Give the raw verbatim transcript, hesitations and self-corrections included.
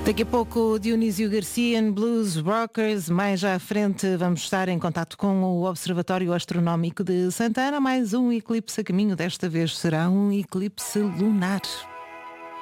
Daqui a pouco Dionísio Garcia, Blues Rockers. Mais já à frente vamos estar em contato com o Observatório Astronómico de Santana. Mais um eclipse a caminho, desta vez será um eclipse lunar.